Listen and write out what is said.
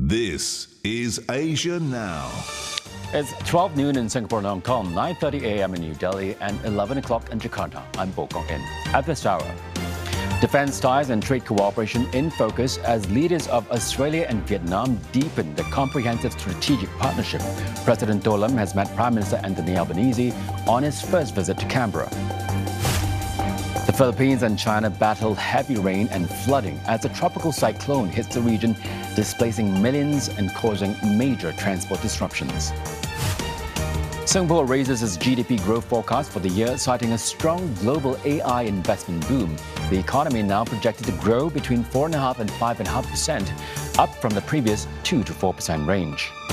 This is Asia Now. It's 12 noon in Singapore and Hong Kong, 9:30 a.m. in New Delhi, and 11 o'clock in Jakarta. I'm Bo Kong In. At this hour, defense ties and trade cooperation in focus as leaders of Australia and Vietnam deepen the comprehensive strategic partnership. President Do Lam has met Prime Minister Anthony Albanese on his first visit to Canberra. The Philippines and China battle heavy rain and flooding as a tropical cyclone hits the region, displacing millions and causing major transport disruptions. Singapore raises its GDP growth forecast for the year, citing a strong global AI investment boom. The economy now projected to grow between 4.5% and 5.5%, up from the previous 2 to 4% range.